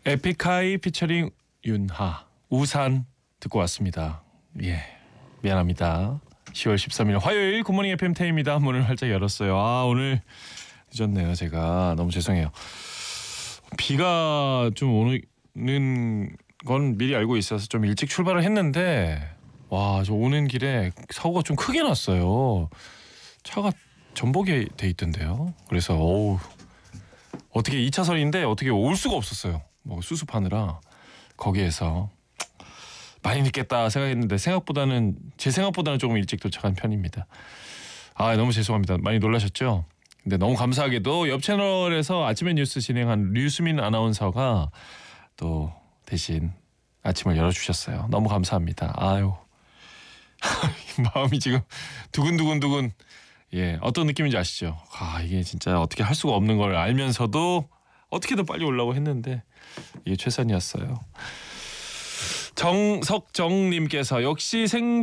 에픽하이 피처링 윤하 우산 듣고 왔습니다. 예, 미안합니다. 10월 13일 화요일 굿모닝 FM 태입니다. 문을 활짝 열었어요. 오늘 늦었네요. 제가 너무 죄송해요. 비가 좀 오는 건 미리 알고 있어서 좀 일찍 출발을 했는데 저 오는 길에 사고가 좀 크게 났어요. 차가 전복이 돼 있던데요. 그래서 어떻게 2차선인데 어떻게 올 수가 없었어요. 수습하느라 거기에서 많이 늦겠다 생각했는데 제 생각보다는 조금 일찍 도착한 편입니다. 너무 죄송합니다. 많이 놀라셨죠? 근데 너무 감사하게도 옆 채널에서 아침의 뉴스 진행한 류수민 아나운서가 또 대신 아침을 열어주셨어요. 너무 감사합니다. 마음이 지금 두근두근. 예, 어떤 느낌인지 아시죠? 이게 진짜 어떻게 할 수가 없는 걸 알면서도 어떻게든 빨리 오려고 했는데 이게 최선이었어요. 정석정님께서 역시